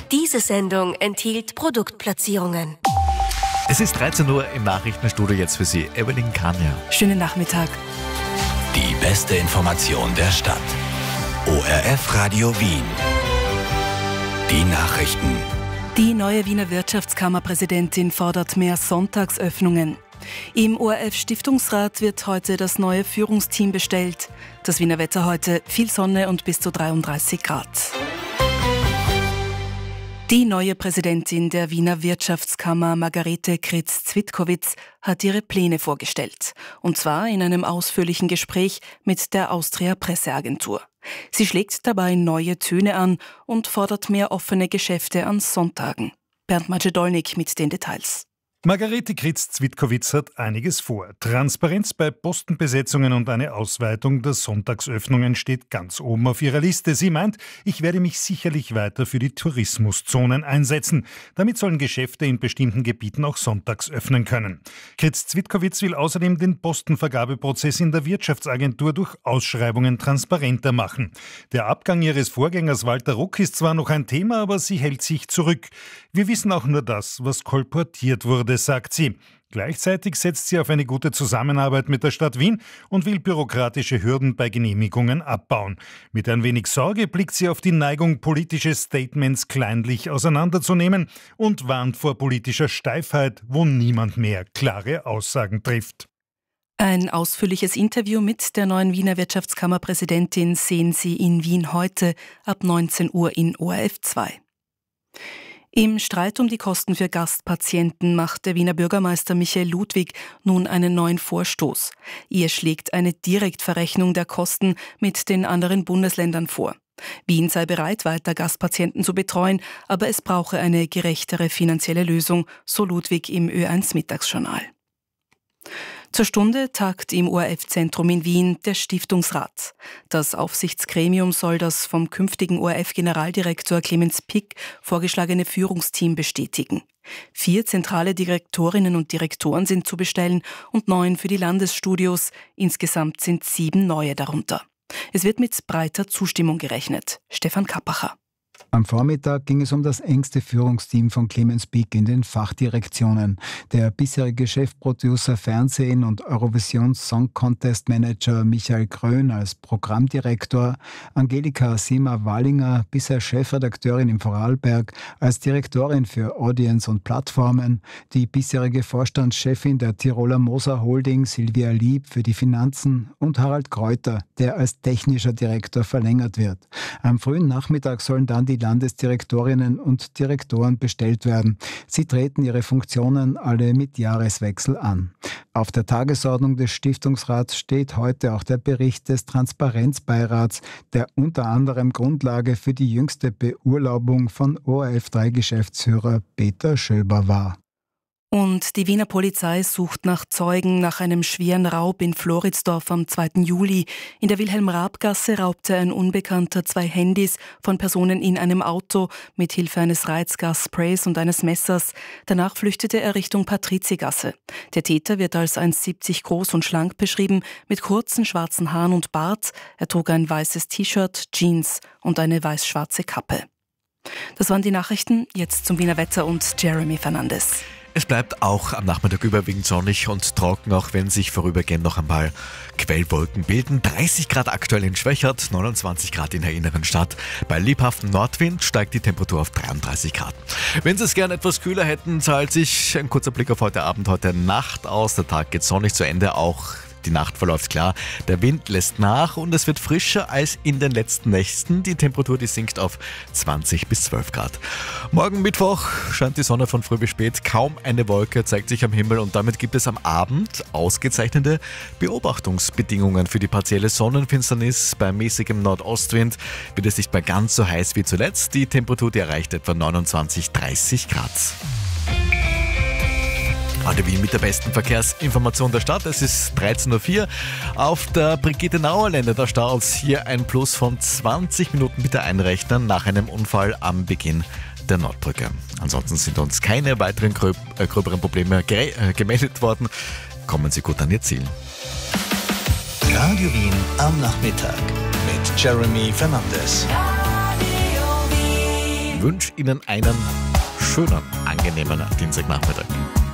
Diese Sendung enthielt Produktplatzierungen. Es ist 13 Uhr im Nachrichtenstudio, jetzt für Sie Evelyn Kania. Schönen Nachmittag. Die beste Information der Stadt. ORF Radio Wien. Die Nachrichten. Die neue Wiener Wirtschaftskammerpräsidentin fordert mehr Sonntagsöffnungen. Im ORF-Stiftungsrat wird heute das neue Führungsteam bestellt. Das Wiener Wetter heute: viel Sonne und bis zu 33 Grad. Die neue Präsidentin der Wiener Wirtschaftskammer, Margarete Kritz-Zwitkowitz, hat ihre Pläne vorgestellt. Und zwar in einem ausführlichen Gespräch mit der Austria Presseagentur. Sie schlägt dabei neue Töne an und fordert mehr offene Geschäfte an Sonntagen. Bernd Macedolnik mit den Details. Margarete Kritz-Zwitkowitz hat einiges vor. Transparenz bei Postenbesetzungen und eine Ausweitung der Sonntagsöffnungen steht ganz oben auf ihrer Liste. Sie meint, ich werde mich sicherlich weiter für die Tourismuszonen einsetzen. Damit sollen Geschäfte in bestimmten Gebieten auch sonntags öffnen können. Kritz-Zwitkowitz will außerdem den Postenvergabeprozess in der Wirtschaftsagentur durch Ausschreibungen transparenter machen. Der Abgang ihres Vorgängers Walter Ruck ist zwar noch ein Thema, aber sie hält sich zurück. Wir wissen auch nur das, was kolportiert wurde, sagt sie. Gleichzeitig setzt sie auf eine gute Zusammenarbeit mit der Stadt Wien und will bürokratische Hürden bei Genehmigungen abbauen. Mit ein wenig Sorge blickt sie auf die Neigung, politische Statements kleinlich auseinanderzunehmen und warnt vor politischer Steifheit, wo niemand mehr klare Aussagen trifft. Ein ausführliches Interview mit der neuen Wiener Wirtschaftskammerpräsidentin sehen Sie in Wien heute ab 19 Uhr in ORF 2. Im Streit um die Kosten für Gastpatienten macht der Wiener Bürgermeister Michael Ludwig nun einen neuen Vorstoß. Er schlägt eine Direktverrechnung der Kosten mit den anderen Bundesländern vor. Wien sei bereit, weiter Gastpatienten zu betreuen, aber es brauche eine gerechtere finanzielle Lösung, so Ludwig im Ö1 Mittagsjournal. Zur Stunde tagt im ORF-Zentrum in Wien der Stiftungsrat. Das Aufsichtsgremium soll das vom künftigen ORF-Generaldirektor Clemens Pick vorgeschlagene Führungsteam bestätigen. 4 zentrale Direktorinnen und Direktoren sind zu bestellen und 9 für die Landesstudios. Insgesamt sind 7 neue darunter. Es wird mit breiter Zustimmung gerechnet. Stefan Kappacher. Am Vormittag ging es um das engste Führungsteam von Clemens Pick in den Fachdirektionen. Der bisherige Chefproducer Fernsehen und Eurovision Song Contest Manager Michael Krön als Programmdirektor, Angelika Sima-Wallinger, bisher Chefredakteurin im Vorarlberg, als Direktorin für Audience und Plattformen, die bisherige Vorstandschefin der Tiroler Moser Holding Silvia Lieb für die Finanzen und Harald Kräuter, der als technischer Direktor verlängert wird. Am frühen Nachmittag sollen dann die Landesdirektorinnen und Direktoren bestellt werden. Sie treten ihre Funktionen alle mit Jahreswechsel an. Auf der Tagesordnung des Stiftungsrats steht heute auch der Bericht des Transparenzbeirats, der unter anderem Grundlage für die jüngste Beurlaubung von ORF3-Geschäftsführer Peter Schöber war. Und die Wiener Polizei sucht nach Zeugen nach einem schweren Raub in Floridsdorf am 2. Juli. In der Wilhelm-Raab-Gasse raubte ein Unbekannter 2 Handys von Personen in einem Auto mit Hilfe eines Reizgassprays und eines Messers. Danach flüchtete er Richtung Patrizigasse. Der Täter wird als 1,70 groß und schlank beschrieben, mit kurzen schwarzen Haaren und Bart. Er trug ein weißes T-Shirt, Jeans und eine weiß-schwarze Kappe. Das waren die Nachrichten. Jetzt zum Wiener Wetter und Jeremy Fernandes. Es bleibt auch am Nachmittag überwiegend sonnig und trocken, auch wenn sich vorübergehend noch ein paar Quellwolken bilden. 30 Grad aktuell in Schwächert, 29 Grad in der inneren Stadt. Bei lebhaftem Nordwind steigt die Temperatur auf 33 Grad. Wenn Sie es gerne etwas kühler hätten, zahlt sich ein kurzer Blick auf heute Abend, heute Nacht aus. Der Tag geht sonnig zu Ende, auch die Nacht verläuft klar. Der Wind lässt nach und es wird frischer als in den letzten Nächten. Die Temperatur, die sinkt auf 20 bis 12 Grad. Morgen Mittwoch scheint die Sonne von früh bis spät. Kaum eine Wolke zeigt sich am Himmel und damit gibt es am Abend ausgezeichnete Beobachtungsbedingungen für die partielle Sonnenfinsternis. Bei mäßigem Nordostwind wird es nicht mehr ganz so heiß wie zuletzt. Die Temperatur, die erreicht etwa 29-30 Grad. Radio Wien mit der besten Verkehrsinformation der Stadt. Es ist 13.04 Uhr. Auf der Brigitte-Nauer-Lände, da staut hier ein Plus von 20 Minuten bitte einrechnen nach einem Unfall am Beginn der Nordbrücke. Ansonsten sind uns keine weiteren gröberen Probleme gemeldet worden. Kommen Sie gut an Ihr Ziel. Radio Wien am Nachmittag mit Jeremy Fernandes. Radio Wien. wünsche Ihnen einen schönen, angenehmen Dienstagnachmittag.